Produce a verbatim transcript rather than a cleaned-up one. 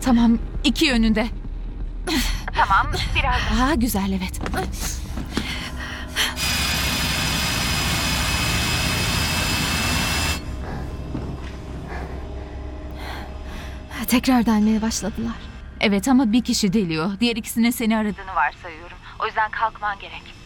Tamam, iki yönünde. Tamam, biraz. Aa, güzel, evet. Tekrar delmeye başladılar. Evet ama bir kişi deliyor. Diğer ikisinin seni aradığını varsayıyorum. O yüzden kalkman gerek.